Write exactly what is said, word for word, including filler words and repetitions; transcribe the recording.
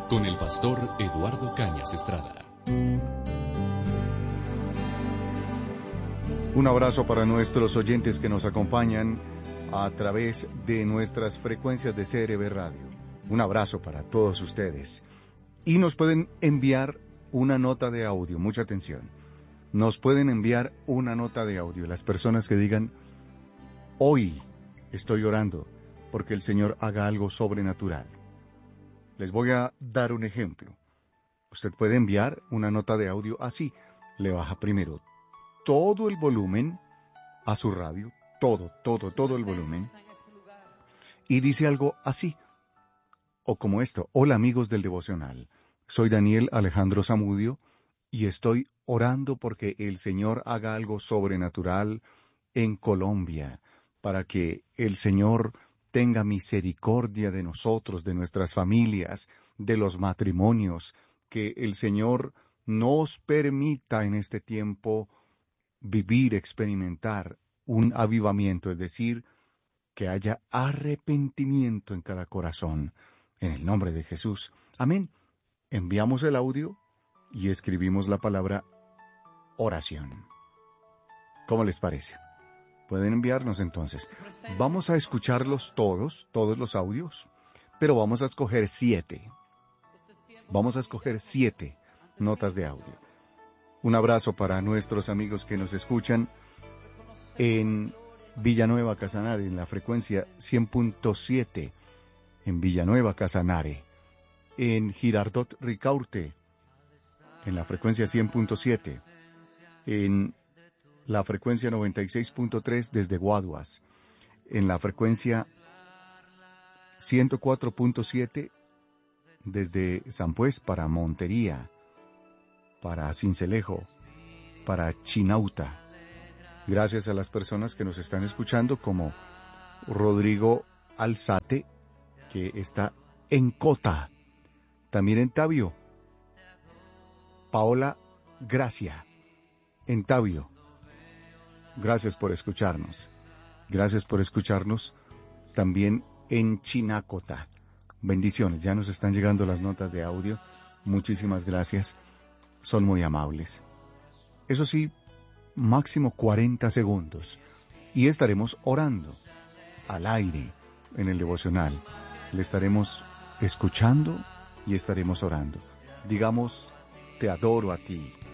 con el pastor Eduardo Cañas Estrada. Un abrazo para nuestros oyentes que nos acompañan a través de nuestras frecuencias de C R B Radio. Un abrazo para todos ustedes. Y nos pueden enviar una nota de audio, mucha atención. Nos pueden enviar una nota de audio las personas que digan: hoy estoy orando porque el Señor haga algo sobrenatural. Les voy a dar un ejemplo. Usted puede enviar una nota de audio así. Le baja primero todo el volumen a su radio, todo, todo, todo el volumen, y dice algo así, o como esto: hola amigos del devocional, soy Daniel Alejandro Zamudio, y estoy orando porque el Señor haga algo sobrenatural en Colombia, para que el Señor tenga misericordia de nosotros, de nuestras familias, de los matrimonios, que el Señor nos permita en este tiempo vivir, experimentar un avivamiento, es decir, que haya arrepentimiento en cada corazón, en el nombre de Jesús. Amén. Enviamos el audio y escribimos la palabra oración. ¿Cómo les parece? Pueden enviarnos entonces. Vamos a escucharlos todos, todos los audios, pero vamos a escoger siete. Vamos a escoger siete notas de audio. Un abrazo para nuestros amigos que nos escuchan en Villanueva, Casanare, en la frecuencia cien punto siete, en Villanueva, Casanare, en Girardot, Ricaurte, en la frecuencia cien punto siete, en la frecuencia noventa y seis punto tres desde Guaduas, en la frecuencia ciento cuatro punto siete desde San Pues para Montería, para Cincelejo, para Chinauta. Gracias a las personas que nos están escuchando, como Rodrigo Alzate, que está en Cota, también en Tabio. Paola Gracia, en Tabio. Gracias por escucharnos. Gracias por escucharnos también en Chinacota. Bendiciones, ya nos están llegando las notas de audio. Muchísimas gracias. Son muy amables. Eso sí, máximo cuarenta segundos. Y estaremos orando al aire en el devocional. Le estaremos escuchando y estaremos orando. Digamos: te adoro a ti,